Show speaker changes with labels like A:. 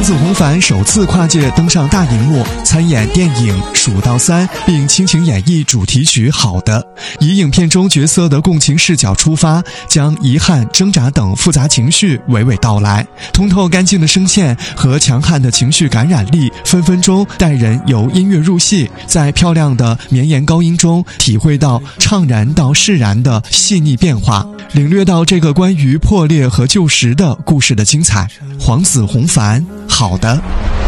A: 子弘凡首次跨界登上大荧幕，参演电影《数到3》，并倾情演绎主题曲《好的》，以影片中角色的共情视角出发，将遗憾、挣扎等复杂情绪娓娓道来。通透干净的声线和强悍的情绪感染力，分分钟带人由音乐入戏，在漂亮的绵延高音中体会到怅然到释然的细腻变化，领略到这个关于破裂和旧时的故事的精彩。黄子弘凡，好的。